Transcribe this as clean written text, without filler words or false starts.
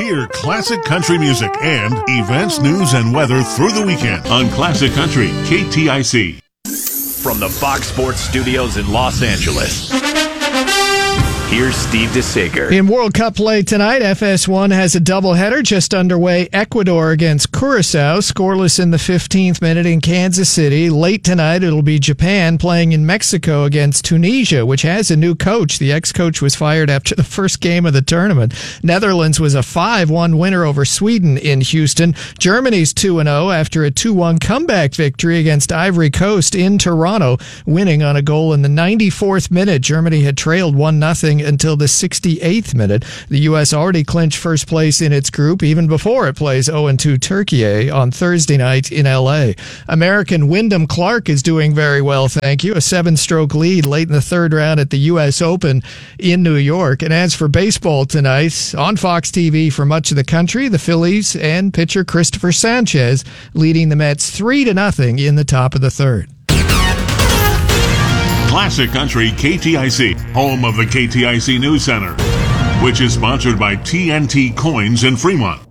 Hear classic country music and events, news, and weather through the weekend on Classic Country KTIC. From the Fox Sports Studios in Los Angeles, here's Steve DeSager. In World Cup play tonight, FS1 has a doubleheader just underway. Ecuador against Curacao, scoreless in the 15th minute in Kansas City. Late tonight, it'll be Japan playing in Mexico against Tunisia, which has a new coach. The ex-coach was fired after the first game of the tournament. Netherlands was a 5-1 winner over Sweden in Houston. Germany's 2-0 after a 2-1 comeback victory against Ivory Coast in Toronto, winning on a goal in the 94th minute. Germany had trailed 1-0 until the 68th minute. The U.S. already clinched first place in its group even before it plays 0-2 Turkey on Thursday night in L.A. American Wyndham Clark is doing very well, thank you. A 7-stroke lead late in the third round at the U.S. Open in New York. And as for baseball tonight, on Fox TV for much of the country, the Phillies and pitcher Christopher Sanchez leading the Mets 3-0 in the top of the third. Classic Country KTIC, home of the KTIC News Center, which is sponsored by TNT Coins in Fremont.